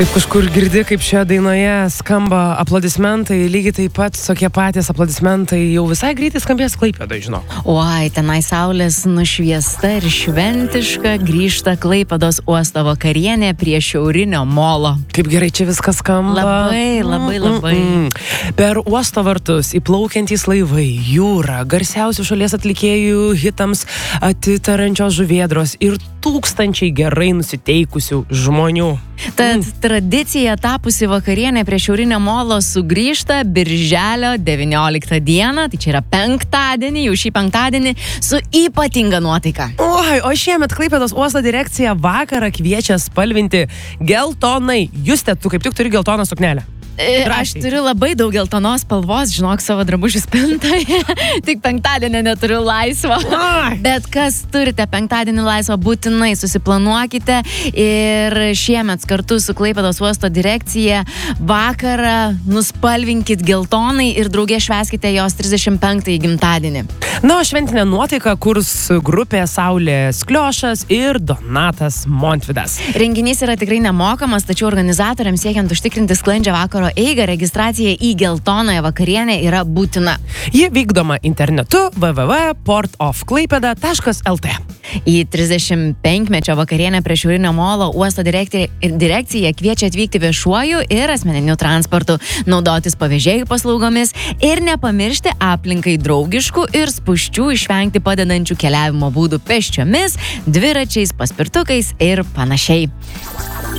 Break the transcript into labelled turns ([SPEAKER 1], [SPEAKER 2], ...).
[SPEAKER 1] Taip kažkur girdi, kaip šioje dainoje skamba aplodismentai, lygiai taip pat tokie patys aplodismentai jau visai greitai skambės Klaipėdoj, žinok.
[SPEAKER 2] Oi, tenai saulės nušviesta ir šventiška grįžta Klaipėdos uosto vakarienė prie šiaurinio molo.
[SPEAKER 1] Kaip gerai čia viskas skamba.
[SPEAKER 2] Labai.
[SPEAKER 1] Per uosto vartus įplaukiantys laivai, jūra, garsiausių šalies atlikėjų hitams atitarančios žuvėdros ir tūkstančiai gerai nusiteikusių žmonių.
[SPEAKER 2] Tad tradicija tapusi vakarienė prie šiaurinio molo sugrįžta birželio 19 dieną, tai čia yra penktadienį, jau šį penktadienį, su ypatinga nuotaika.
[SPEAKER 1] Oi, o šiemet Klaipėdos uosto direkcija vakarą kviečia spalvinti geltonai. Juste, tu kaip tik turi geltoną suknelę.
[SPEAKER 2] Aš turiu labai daug geltonos spalvos, žinok, savo drabužių spintoje. Tik penktadienį neturiu laisvo. Bet kas turite penktadienį laisvo, būtinai susiplanuokite. Ir šiemet kartu su Klaipėdos uosto direkcija vakarą nuspalvinkit geltonai ir draugė švęskite jos 35-ąjį gimtadienį.
[SPEAKER 1] Na, o šventinę nuotaiką kurs grupė Saulės Kliošas ir Donatas Montvydas.
[SPEAKER 2] Renginys yra tikrai nemokamas, tačiau organizatoriams siekiant užtikrinti sklandžią vakaro eigą, registracija į geltonąją vakarienę yra būtina.
[SPEAKER 1] Ji vykdoma internetu www.portofklaipeda.lt.
[SPEAKER 2] Į 35-mečio vakarienę prie šiaurinio molo uosto direkcija kviečia atvykti viešuoju ir asmeniniu transportu, naudotis pavėžėjų paslaugomis ir nepamiršti aplinkai draugiškų ir spūsčių išvengti padedančių keliavimo būdų pėsčiomis, dviračiais, paspirtukais ir panašiai.